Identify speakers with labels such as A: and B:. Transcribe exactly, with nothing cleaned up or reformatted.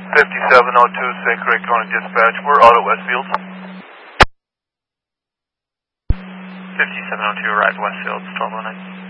A: fifty-seven oh two, Saint Croix County Dispatch. We're out at Westfield.
B: fifty-seven oh two, arrived Westfield, twelve oh nine.